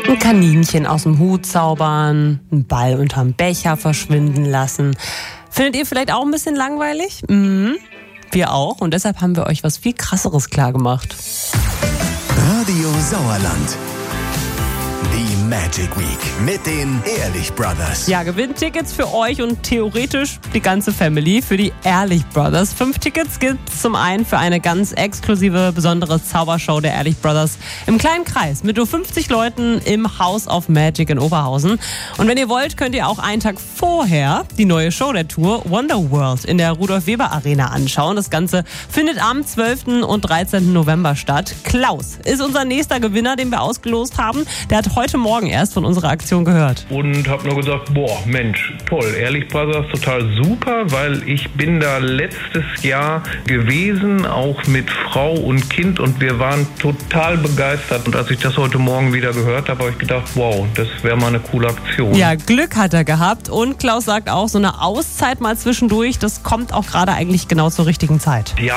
Ein Kaninchen aus dem Hut zaubern, einen Ball unterm Becher verschwinden lassen. Findet ihr vielleicht auch ein bisschen langweilig? Wir auch. Und deshalb haben wir euch was viel Krasseres klargemacht. Radio Sauerland. Die Magic Week mit den Ehrlich Brothers. Ja, gewinnt Tickets für euch und theoretisch die ganze Family für die Ehrlich Brothers. 5 Tickets gibt's zum einen für eine ganz exklusive, besondere Zaubershow der Ehrlich Brothers im kleinen Kreis mit nur 50 Leuten im House of Magic in Oberhausen. Und wenn ihr wollt, könnt ihr auch einen Tag vorher die neue Show der Tour Wonderworld in der Rudolf-Weber-Arena anschauen. Das Ganze findet am 12. und 13. November statt. Klaus ist unser nächster Gewinner, den wir ausgelost haben. Der hat heute Morgen erst von unserer Aktion gehört. Und habe nur gesagt, Mensch, toll, Ehrlich Brothers, total super, weil ich bin da letztes Jahr gewesen, auch mit Frau und Kind, und wir waren total begeistert. Und als ich das heute Morgen wieder gehört habe, habe ich gedacht, wow, das wäre mal eine coole Aktion. Ja, Glück hat er gehabt, und Klaus sagt auch, so eine Auszeit mal zwischendurch, das kommt auch gerade eigentlich genau zur richtigen Zeit. Ja,